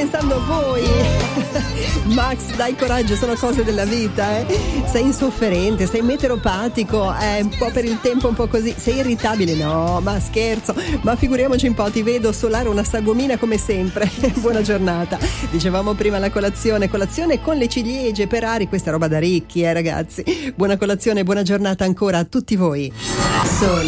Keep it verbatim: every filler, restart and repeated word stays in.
pensando a voi. Max, dai coraggio, sono cose della vita, eh. Sei insofferente, sei meteoropatico, eh, un po' per il tempo, un po' così. Sei irritabile? No, ma scherzo. Ma figuriamoci un po', ti vedo solare una sagomina come sempre. Buona giornata. Dicevamo prima la colazione, colazione con le ciliegie per Ari, questa è roba da ricchi, eh ragazzi. Buona colazione, buona giornata ancora a tutti voi. Sole